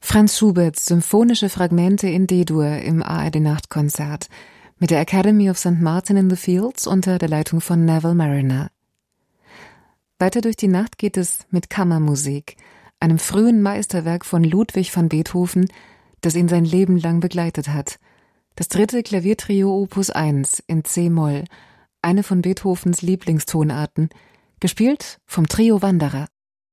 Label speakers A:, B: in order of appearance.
A: Franz Schuberts Symphonische Fragmente in D-Dur im ARD-Nachtkonzert mit der Academy of St. Martin in the Fields unter der Leitung von Neville Marriner. Weiter durch die Nacht geht es mit Kammermusik, einem frühen Meisterwerk von Ludwig van Beethoven, das ihn sein Leben lang begleitet hat. Das 3. Klaviertrio Opus 1 in C-Moll, eine von Beethovens Lieblingstonarten, gespielt vom Trio Wanderer.